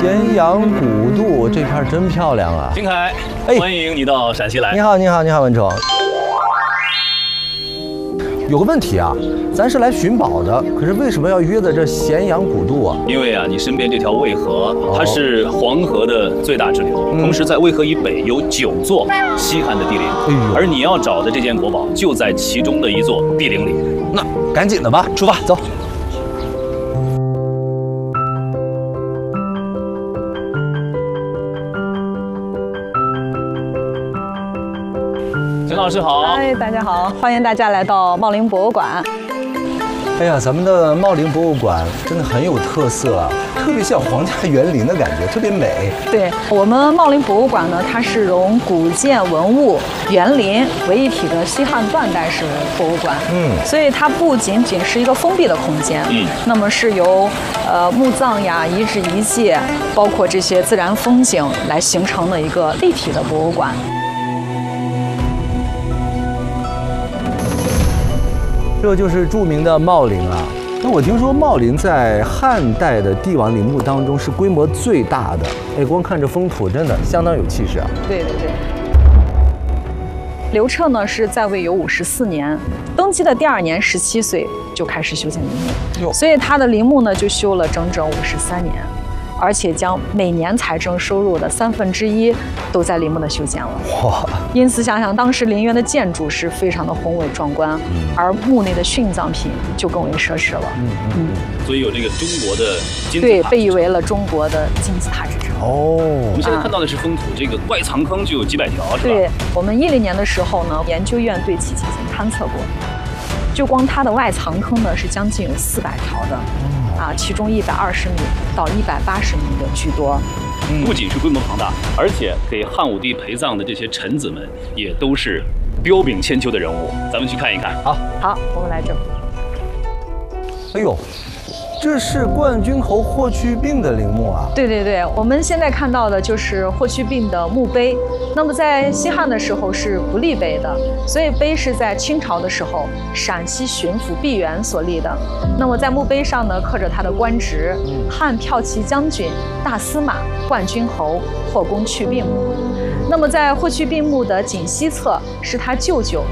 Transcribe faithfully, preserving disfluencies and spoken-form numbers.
咸阳古渡这片真漂亮啊！ 金凯， 哎欢迎你到陕西来。 你好，你好，你好，文成。有个问题啊，咱是来寻宝的，可是为什么要约在这咸阳古渡啊？ 因为啊，你身边这条渭河，它是黄河的最大支流， 嗯、 同时在渭河以北有九座西汉的帝陵， 哎、 而你要找的这件国宝就在其中的一座帝陵里。 那赶紧的吧，出发走。 陈老师好， 嗨，大家好，欢迎大家来到茂陵博物馆。 哎呀，咱们的茂陵博物馆真的很有特色啊，特别像皇家园林的感觉，特别美。 对，我们茂陵博物馆呢，它是融古建文物、园林为一体的西汉断代史博物馆。嗯，所以它不仅仅是一个封闭的空间，嗯，那么是由呃墓葬呀、遗址遗迹，包括这些自然风景来形成的一个立体的博物馆。 这就是著名的茂陵啊。那我听说茂陵在汉代的帝王陵墓当中是规模最大的。哎，光看这封土，真的相当有气势啊。 对对对。刘彻呢是在位有五十四年，登基的第二年十七岁就开始修建陵墓，所以他的陵墓呢就修了整整五十三年。而且将每年财政收入的三分之一都在陵墓的修建了。哇！因此想想当时陵园的建筑是非常的宏伟壮观，嗯、而墓内的殉葬品就更为奢侈了。嗯嗯。所以有这个中国的金字塔， 对，被誉为了中国的金字塔之称。 哦。 我们现在看到的是封土，这个外藏坑就有几百条，是吧？ 对，我们一零年的时候呢，研究院对其进行勘测过，就光它的外藏坑呢是将近有四百条的。啊，其中一百二十米到一百八十米的居多。 不仅是规模庞大，而且给汉武帝陪葬的这些臣子们也都是彪炳千秋的人物。咱们去看一看。 好， 好，我们来这。 哎呦，这是冠军侯霍去病的陵墓啊！ 对对对，我们现在看到的就是霍去病的墓碑。那么在西汉的时候是不立碑的，所以碑是在清朝的时候陕西巡抚毕沅所立的。那么在墓碑上呢刻着他的官职：汉骠骑将军、大司马、冠军侯、霍公去病墓。那么在霍去病墓的颈西侧是他舅舅